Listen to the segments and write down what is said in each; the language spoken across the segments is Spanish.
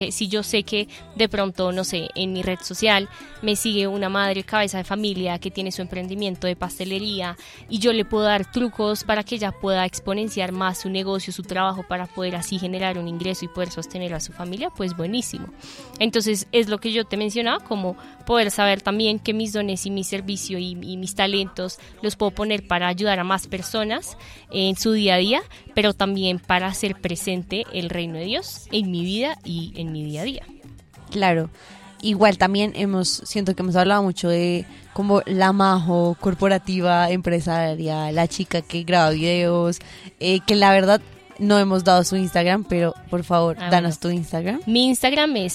Si yo sé que de pronto, no sé, en mi red social me sigue una madre cabeza de familia que tiene su emprendimiento de pastelería y yo le puedo dar trucos para que ella pueda exponenciar más su negocio, su trabajo, para poder así generar un ingreso y poder sostener a su familia, pues buenísimo. Entonces es lo que yo te mencionaba, como poder saber también que mis dones y mi servicio y mis talentos los puedo poner para ayudar a más personas en su día a día, pero también para hacer presente el reino de Dios en mi vida y en mi día a día. Claro, igual también siento que hemos hablado mucho de como la Majo corporativa, empresaria, la chica que graba videos, que la verdad no hemos dado su Instagram, pero por favor, danos tu Instagram. Mi Instagram es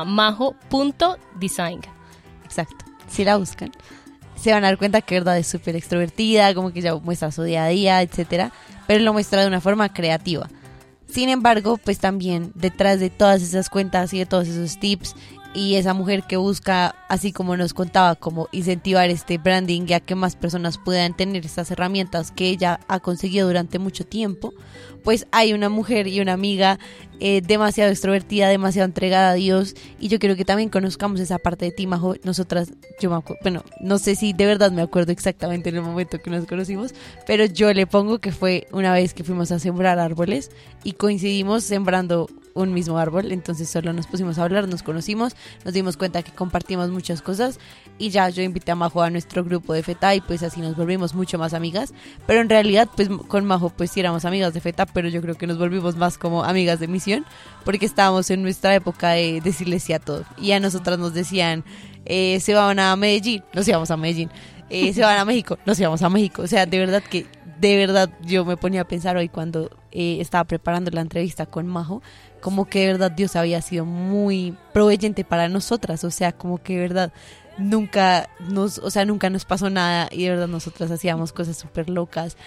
@majo.design. Exacto, si la buscan se van a dar cuenta que verdad es súper extrovertida, como que ya muestra su día a día, etcétera, pero lo muestra de una forma creativa. Sin embargo, pues también detrás de todas esas cuentas y de todos esos tips y esa mujer que busca, así como nos contaba, como incentivar este branding, ya que más personas puedan tener estas herramientas que ella ha conseguido durante mucho tiempo, pues hay una mujer y una amiga demasiado extrovertida, demasiado entregada a Dios, y yo quiero que también conozcamos esa parte de ti, Majo. Nosotras, bueno, no sé si de verdad me acuerdo exactamente en el momento que nos conocimos, pero yo le pongo que fue una vez que fuimos a sembrar árboles y coincidimos sembrando un mismo árbol, entonces solo nos pusimos a hablar, nos conocimos, nos dimos cuenta que compartimos muchas cosas y ya yo invité a Majo a nuestro grupo de FETA y pues así nos volvimos mucho más amigas, pero en realidad pues con Majo pues sí éramos amigas de FETA, pero yo creo que nos volvimos más como amigas de misión porque estábamos en nuestra época de decirles sí a todo y a nosotras nos decían se van a Medellín, nos íbamos a Medellín, se van a México, nos íbamos a México, o sea, de verdad yo me ponía a pensar hoy cuando estaba preparando la entrevista con Majo, como que de verdad Dios había sido muy proveyente para nosotras, o sea, como que de verdad nunca nos pasó nada y de verdad nosotras hacíamos cosas súper locas,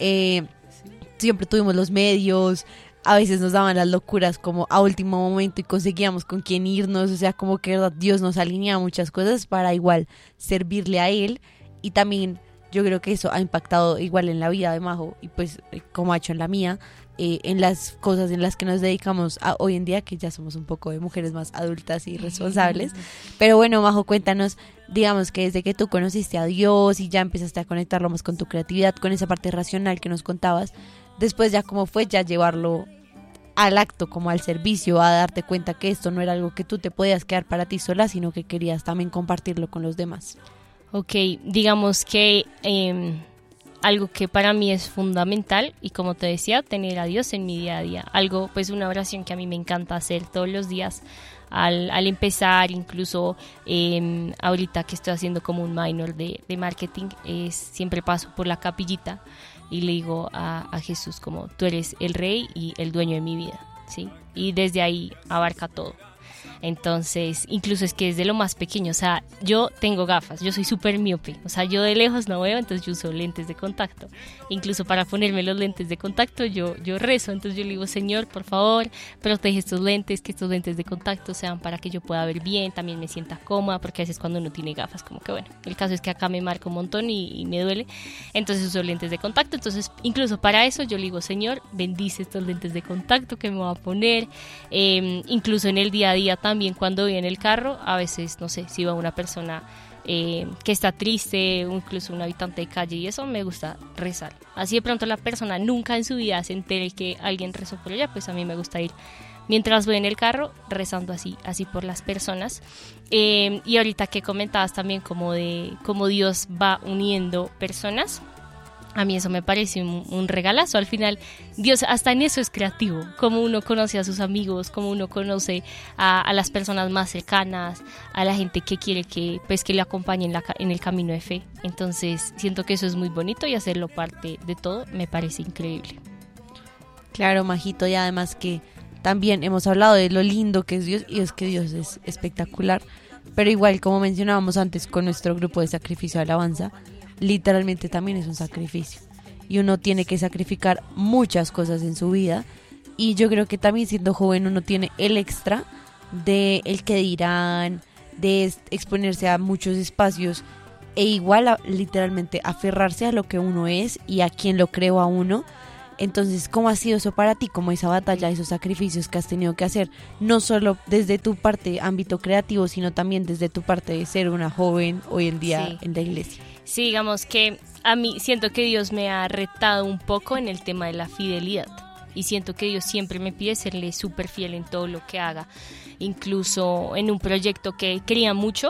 siempre tuvimos los medios, a veces nos daban las locuras como a último momento y conseguíamos con quién irnos, o sea, como que de verdad Dios nos alineaba muchas cosas para igual servirle a Él y también yo creo que eso ha impactado igual en la vida de Majo y pues como ha hecho en la mía, en las cosas en las que nos dedicamos hoy en día, que ya somos un poco de mujeres más adultas y responsables. Pero bueno, Majo, cuéntanos, digamos que desde que tú conociste a Dios y ya empezaste a conectarlo más con tu creatividad, con esa parte racional que nos contabas, después ya cómo fue ya llevarlo al acto, como al servicio, a darte cuenta que esto no era algo que tú te podías quedar para ti sola, sino que querías también compartirlo con los demás. Ok, digamos que algo que para mí es fundamental y como te decía, tener a Dios en mi día a día. Algo, pues una oración que a mí me encanta hacer todos los días al empezar, incluso ahorita que estoy haciendo como un minor de marketing, siempre paso por la capillita y le digo a Jesús como tú eres el rey y el dueño de mi vida, ¿sí? Y desde ahí abarca todo. Entonces, incluso es que desde lo más pequeño, o sea, yo tengo gafas, yo soy súper miope, o sea, yo de lejos no veo, entonces yo uso lentes de contacto. Incluso para ponerme los lentes de contacto, yo rezo, entonces yo le digo, Señor, por favor, protege estos lentes, que estos lentes de contacto sean para que yo pueda ver bien, también me sienta cómoda, porque a veces cuando uno tiene gafas, como que bueno, el caso es que acá me marca un montón y me duele, entonces uso lentes de contacto, entonces incluso para eso yo le digo, Señor, bendice estos lentes de contacto que me voy a poner, incluso en el día a día también cuando voy en el carro, a veces, no sé, si va una persona que está triste, o incluso un habitante de calle y eso, me gusta rezar. Así de pronto la persona nunca en su vida se entere que alguien rezó por ella, pues a mí me gusta ir mientras voy en el carro rezando así por las personas. Y ahorita que comentabas también como de cómo Dios va uniendo personas, a mí eso me parece un regalazo. Al final, Dios hasta en eso es creativo. Como uno conoce a sus amigos, como uno conoce a las personas más cercanas, a la gente que quiere que le acompañe en el camino de fe. Entonces, siento que eso es muy bonito y hacerlo parte de todo me parece increíble. Claro, Majito, y además que también hemos hablado de lo lindo que es Dios y es que Dios es espectacular. Pero igual, como mencionábamos antes con nuestro grupo de sacrificio de alabanza, literalmente también es un sacrificio y uno tiene que sacrificar muchas cosas en su vida y yo creo que también siendo joven uno tiene el extra de el que dirán, de exponerse a muchos espacios e igual literalmente aferrarse a lo que uno es y a quien lo creó a uno Entonces, ¿cómo ha sido eso para ti? ¿Cómo esa batalla, esos sacrificios que has tenido que hacer? No solo desde tu parte ámbito creativo, sino también desde tu parte de ser una joven hoy en día en la iglesia. Sí, digamos que a mí siento que Dios me ha retado un poco en el tema de la fidelidad. Y siento que Dios siempre me pide serle súper fiel en todo lo que haga. Incluso en un proyecto que quería mucho,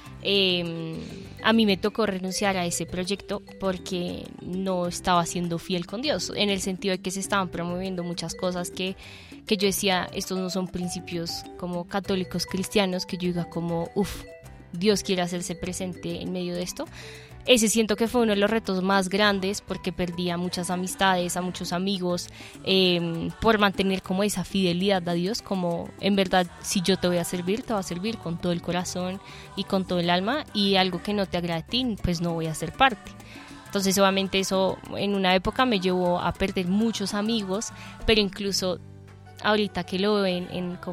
a mí me tocó renunciar a ese proyecto porque no estaba siendo fiel con Dios, en el sentido de que se estaban promoviendo muchas cosas que yo decía, estos no son principios como católicos cristianos, que yo diga como, Dios quiere hacerse presente en medio de esto. Ese siento que fue uno de los retos más grandes porque perdí a muchas amistades, a muchos amigos, por mantener como esa fidelidad a Dios, como en verdad si yo te voy a servir con todo el corazón y con todo el alma, y algo que no te agrade a ti, pues no voy a ser parte. Entonces obviamente eso en una época me llevó a perder muchos amigos, pero incluso ahorita que lo veo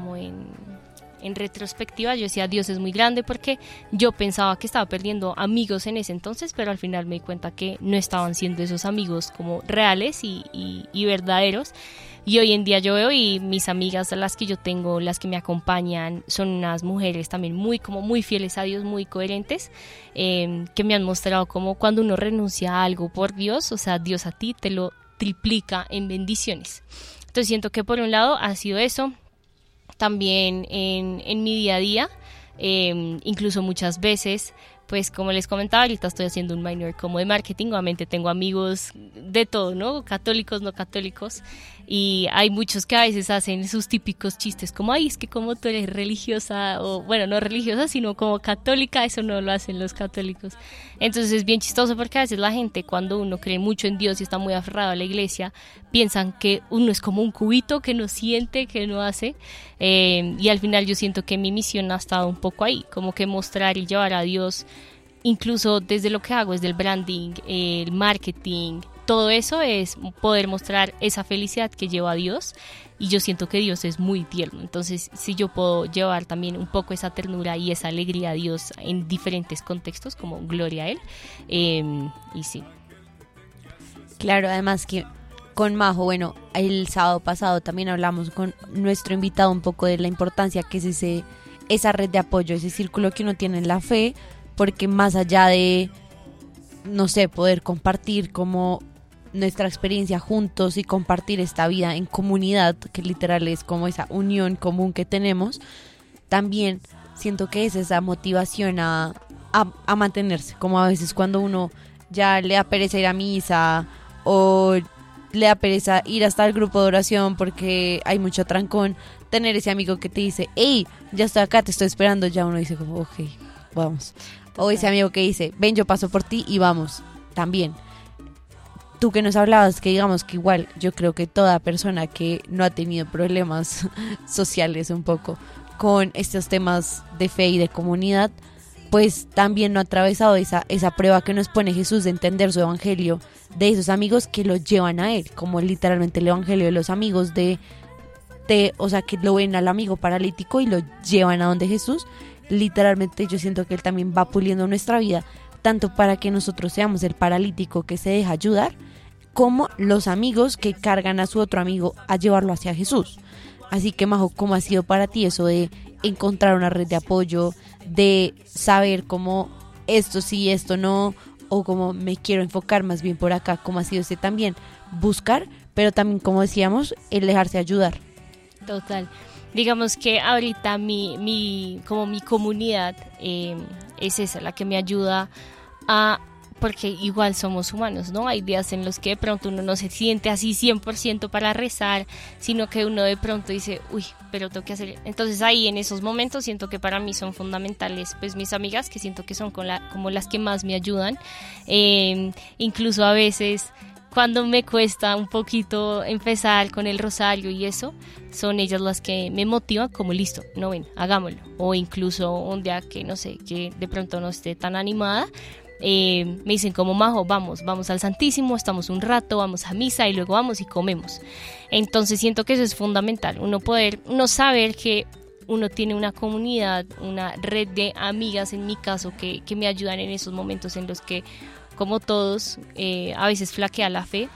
en retrospectiva, yo decía, Dios es muy grande, porque yo pensaba que estaba perdiendo amigos en ese entonces, pero al final me di cuenta que no estaban siendo esos amigos como reales y verdaderos. Y hoy en día yo veo, y mis amigas, las que yo tengo, las que me acompañan, son unas mujeres también muy fieles a Dios, muy coherentes, que me han mostrado como cuando uno renuncia a algo por Dios, o sea, Dios a ti te lo triplica en bendiciones. Entonces siento que por un lado ha sido eso. También en mi día a día, incluso muchas veces, pues como les comentaba, ahorita estoy haciendo un minor como de marketing, obviamente tengo amigos de todo, ¿no? Católicos, no católicos, y hay muchos que a veces hacen sus típicos chistes como, ay, es que como tú eres religiosa, o bueno, no religiosa, sino como católica, eso no lo hacen los católicos. Entonces es bien chistoso porque a veces la gente, cuando uno cree mucho en Dios y está muy aferrado a la iglesia, piensan que uno es como un cubito que no siente, que no hace, y al final yo siento que mi misión ha estado un poco ahí, como que mostrar y llevar a Dios, incluso desde lo que hago, desde el branding, el marketing, todo eso es poder mostrar esa felicidad que lleva a Dios, y yo siento que Dios es muy tierno. Entonces si yo puedo llevar también un poco esa ternura y esa alegría a Dios en diferentes contextos, como gloria a Él, y sí. Claro, además que con Majo, bueno, el sábado pasado también hablamos con nuestro invitado un poco de la importancia que es esa red de apoyo, ese círculo que uno tiene en la fe, porque más allá de, no sé, poder compartir como nuestra experiencia juntos y compartir esta vida en comunidad, que literal es como esa unión común que tenemos, también siento que es esa motivación a mantenerse, como a veces cuando uno ya le da pereza ir a misa o le da pereza ir hasta el grupo de oración porque hay mucho trancón, tener ese amigo que te dice, hey, ya estoy acá, te estoy esperando, ya uno dice como, ok, vamos. O ese amigo que dice, ven, yo paso por ti y vamos, también. Tú que nos hablabas, que digamos que igual yo creo que toda persona que no ha tenido problemas sociales un poco con estos temas de fe y de comunidad, pues también no ha atravesado esa prueba que nos pone Jesús de entender su evangelio, de esos amigos que lo llevan a Él, como literalmente el evangelio de los amigos o sea, que lo ven al amigo paralítico y lo llevan a donde Jesús. Literalmente yo siento que Él también va puliendo nuestra vida, tanto para que nosotros seamos el paralítico que se deja ayudar, como los amigos que cargan a su otro amigo a llevarlo hacia Jesús. Así que, Majo, ¿cómo ha sido para ti eso de encontrar una red de apoyo, de saber cómo esto sí, esto no, o cómo me quiero enfocar más bien por acá? ¿Cómo ha sido ese también buscar, pero también, como decíamos, el dejarse ayudar? Total. Digamos que ahorita mi comunidad es esa, la que me ayuda porque igual somos humanos, ¿no? Hay días en los que de pronto uno no se siente así 100% para rezar, sino que uno de pronto dice, uy, pero tengo que hacer. Entonces ahí en esos momentos siento que para mí son fundamentales pues mis amigas, que siento que son como las que más me ayudan, incluso a veces cuando me cuesta un poquito empezar con el rosario y eso, son ellas las que me motivan como listo, no ven, hagámoslo. O incluso un día que no sé, que de pronto no esté tan animada, me dicen como, Majo, vamos al Santísimo, estamos un rato, vamos a misa y luego vamos y comemos. Entonces siento que eso es fundamental, uno saber que uno tiene una comunidad, una red de amigas en mi caso que me ayudan en esos momentos en los que, como todos, a veces flaquea la fe,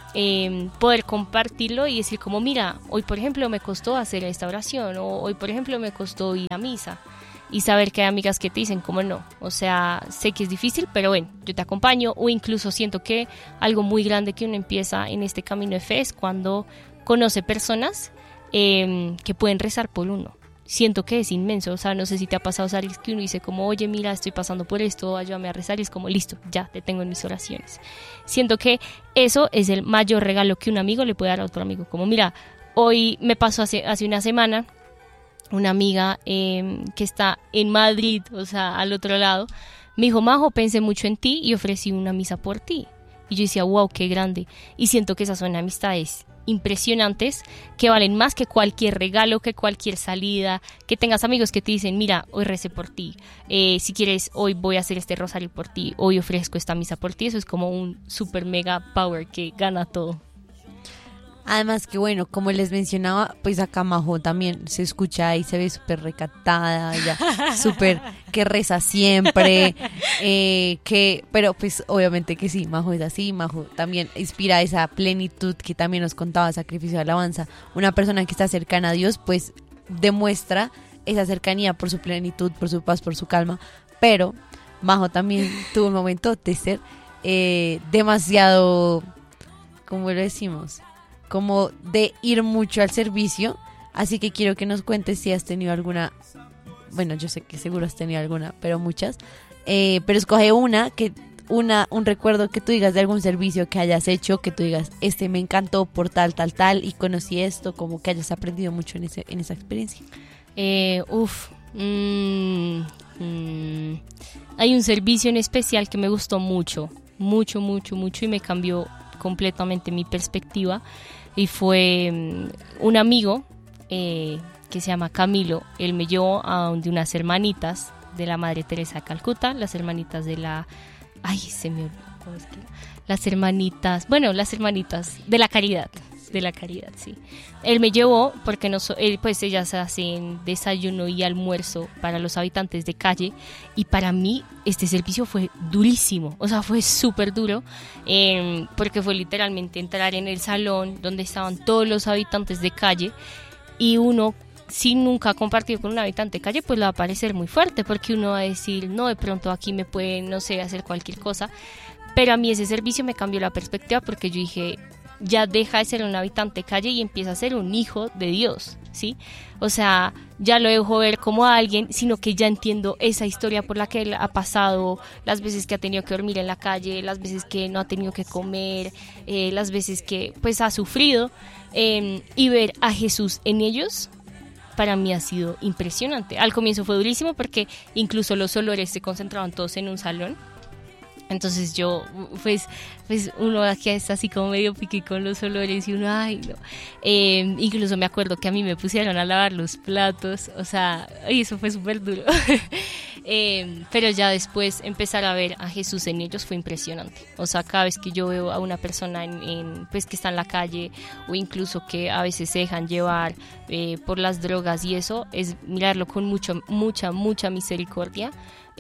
poder compartirlo y decir como, mira, hoy por ejemplo me costó hacer esta oración, o hoy por ejemplo me costó ir a misa, y saber que hay amigas que te dicen como no, o sea, sé que es difícil, pero bueno, yo te acompaño. O incluso siento que algo muy grande que uno empieza en este camino de fe es cuando conoce personas que pueden rezar por uno. Siento que es inmenso, o sea, no sé si te ha pasado, Saris, que uno dice como, oye, mira, estoy pasando por esto, ayúdame a rezar, y es como, listo, ya, te tengo en mis oraciones. Siento que eso es el mayor regalo que un amigo le puede dar a otro amigo, como, mira, hoy me pasó hace una semana, una amiga que está en Madrid, o sea, al otro lado, me dijo, Majo, pensé mucho en ti y ofrecí una misa por ti. Y yo decía, wow, qué grande. Y siento que esas son amistades impresionantes que valen más que cualquier regalo, que cualquier salida, que tengas amigos que te dicen, mira, hoy recé por ti, si quieres hoy voy a hacer este rosario por ti, hoy ofrezco esta misa por ti. Eso es como un super mega power que gana todo. Además que bueno, como les mencionaba, pues acá Majo también se escucha y se ve súper recatada, ya súper que reza siempre, pero pues obviamente que sí, Majo es así, Majo también inspira esa plenitud que también nos contaba Sacrificio de Alabanza. Una persona que está cercana a Dios pues demuestra esa cercanía por su plenitud, por su paz, por su calma, pero Majo también tuvo un momento de ser demasiado, ¿cómo lo decimos? Como de ir mucho al servicio, así que quiero que nos cuentes si has tenido alguna, bueno, yo sé que seguro has tenido alguna, pero muchas, pero escoge un recuerdo que tú digas de algún servicio que hayas hecho, que tú digas, me encantó por tal, y conocí esto, como que hayas aprendido mucho en esa experiencia. Hay un servicio en especial que me gustó mucho, y me cambió completamente mi perspectiva. Y fue un amigo que se llama Camilo. Él me llevó a donde unas hermanitas de la Madre Teresa de Calcuta, las hermanitas de la... Ay, se me olvidó. ¿Cómo es que? Las hermanitas de la Caridad. De la Caridad, sí. Él me llevó porque pues ellas hacen desayuno y almuerzo para los habitantes de calle, y para mí este servicio fue durísimo, o sea, fue súper duro, porque fue literalmente entrar en el salón donde estaban todos los habitantes de calle, y uno, si nunca ha compartido con un habitante de calle, pues le va a parecer muy fuerte, porque uno va a decir, no, de pronto aquí me pueden, no sé, hacer cualquier cosa. Pero a mí ese servicio me cambió la perspectiva, porque yo dije, ya deja de ser un habitante de calle y empieza a ser un hijo de Dios, ¿sí? O sea, ya lo dejo ver como a alguien, sino que ya entiendo esa historia por la que él ha pasado, las veces que ha tenido que dormir en la calle, las veces que no ha tenido que comer, las veces que pues ha sufrido, y ver a Jesús en ellos, para mí ha sido impresionante. Al comienzo fue durísimo porque incluso los olores se concentraban todos en un salón. Entonces yo, pues uno aquí es así como medio pique con los olores y uno, ay, no. Incluso me acuerdo que a mí me pusieron a lavar los platos, o sea, y eso fue súper duro. Pero ya después empezar a ver a Jesús en ellos fue impresionante. O sea, cada vez que yo veo a una persona pues que está en la calle, o incluso que a veces se dejan llevar por las drogas y eso, es mirarlo con mucha misericordia.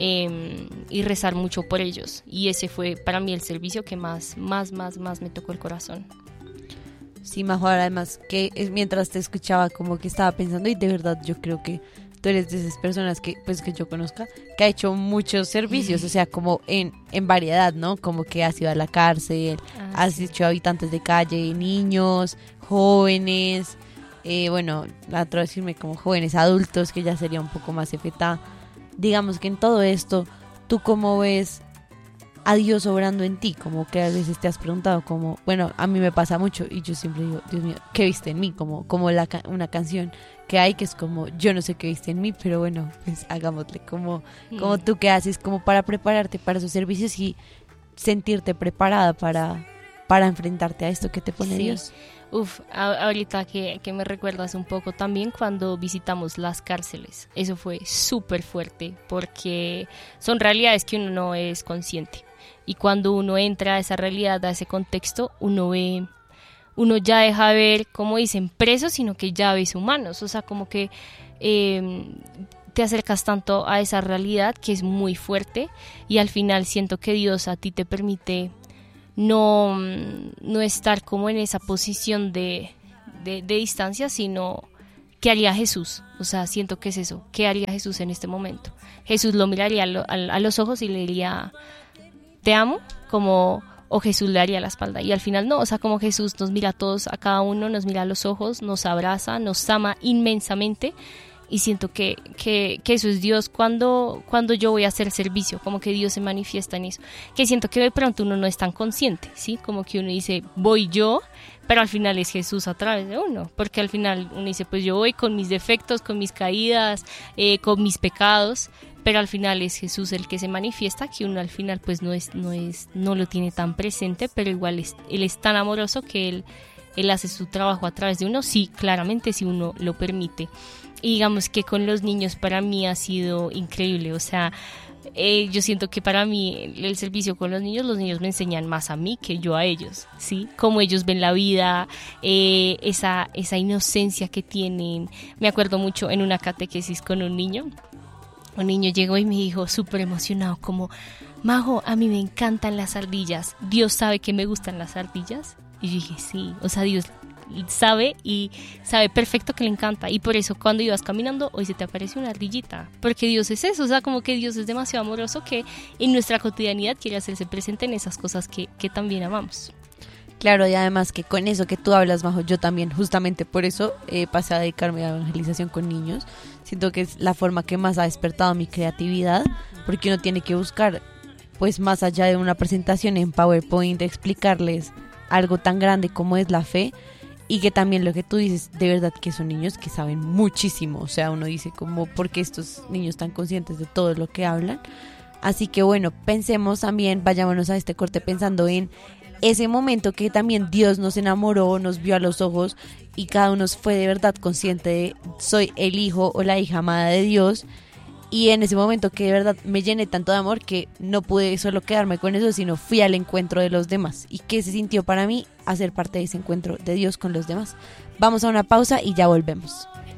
Y rezar mucho por ellos, y ese fue para mí el servicio que más me tocó el corazón. Sí, Majo, además que mientras te escuchaba como que estaba pensando, y de verdad yo creo que tú eres de esas personas que yo conozca, que ha hecho muchos servicios, o sea, como en variedad, ¿no? Como que has ido a la cárcel, has hecho habitantes de calle, niños, jóvenes, bueno, la otra vez decirme como jóvenes adultos, que ya sería un poco más efecta. Digamos que en todo esto, ¿tú cómo ves a Dios obrando en ti? Como que a veces te has preguntado, como, bueno, a mí me pasa mucho y yo siempre digo, Dios mío, ¿qué viste en mí? Como una canción que hay que es como, yo no sé qué viste en mí, pero bueno, pues hagámosle, como tú qué haces, como para prepararte para esos servicios y sentirte preparada para enfrentarte a esto que te pone Dios. Ahorita que me recuerdas un poco también cuando visitamos las cárceles, eso fue súper fuerte porque son realidades que uno no es consciente, y cuando uno entra a esa realidad, a ese contexto, uno ya deja de ver, como dicen, presos, sino que ya ves humanos, o sea, como que te acercas tanto a esa realidad que es muy fuerte, y al final siento que Dios a ti te permite no estar como en esa posición de distancia, sino ¿qué haría Jesús? O sea, siento que es eso, ¿qué haría Jesús en este momento? Jesús lo miraría a los ojos y le diría, te amo, o Jesús le daría la espalda. Y al final no, o sea, como Jesús nos mira a todos, a cada uno, nos mira a los ojos, nos abraza, nos ama inmensamente. Y siento que eso es Dios cuando yo voy a hacer servicio, como que Dios se manifiesta en eso. Que siento que de pronto uno no es tan consciente, ¿sí? Como que uno dice, voy yo, pero al final es Jesús a través de uno. Porque al final uno dice, pues yo voy con mis defectos, con mis caídas, con mis pecados, pero al final es Jesús el que se manifiesta, que uno al final pues no lo tiene tan presente, pero igual Él es tan amoroso que Él hace su trabajo a través de uno, sí, claramente, si uno lo permite. Y digamos que con los niños para mí ha sido increíble, o sea, yo siento que para mí el servicio con los niños me enseñan más a mí que yo a ellos, ¿sí? Cómo ellos ven la vida, esa inocencia que tienen. Me acuerdo mucho en una catequesis con un niño llegó y me dijo súper emocionado como, Majo, a mí me encantan las ardillas, ¿Dios sabe que me gustan las ardillas? Y yo dije, sí, o sea, Dios sabe y sabe perfecto que le encanta, y por eso cuando ibas caminando hoy se te aparece una ardillita, porque Dios es eso, o sea, como que Dios es demasiado amoroso que en nuestra cotidianidad quiere hacerse presente en esas cosas que también amamos. Claro, y además que con eso que tú hablas, Majo, yo también justamente por eso pasé a dedicarme a evangelización con niños. Siento que es la forma que más ha despertado mi creatividad, porque uno tiene que buscar, pues más allá de una presentación en PowerPoint, explicarles algo tan grande como es la fe. Y que también lo que tú dices, de verdad que son niños que saben muchísimo. O sea, uno dice como, ¿por qué estos niños están conscientes de todo lo que hablan? Así que bueno, pensemos también, vayámonos a este corte pensando en ese momento que también Dios nos enamoró, nos vio a los ojos y cada uno fue de verdad consciente de soy el hijo o la hija amada de Dios. Y en ese momento que de verdad me llené tanto de amor que no pude solo quedarme con eso, sino fui al encuentro de los demás. ¿Y qué se sintió para mí hacer parte de ese encuentro de Dios con los demás? Vamos a una pausa y ya volvemos.